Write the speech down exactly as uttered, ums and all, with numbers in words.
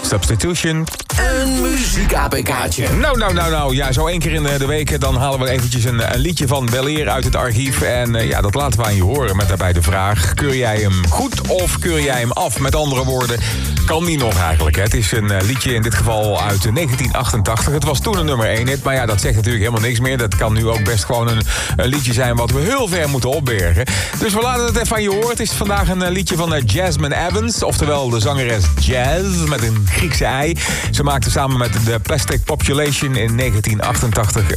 Substitution. Een muziek-A P K'tje. Nou, nou, nou, nou. Ja, zo één keer in de week dan halen we eventjes een, een liedje van Weleer uit het archief. En uh, ja, dat laten we aan je horen met daarbij de vraag: keur jij hem goed of keur jij hem af? Met andere woorden, kan die nog eigenlijk? Hè? Het is een uh, liedje in dit geval uit negentien achtentachtig. Het was toen een nummer één hit, maar ja, dat zegt natuurlijk helemaal niks meer. Dat kan nu ook best gewoon een, een liedje zijn wat we heel ver moeten opbergen. Dus we laten het even aan je horen. Het is vandaag een uh, liedje van uh, Jasmine Evans, oftewel de zangeres Jazz met een Griekse ei. Ze maakte samen met de Plastic Population in negentien achtentachtig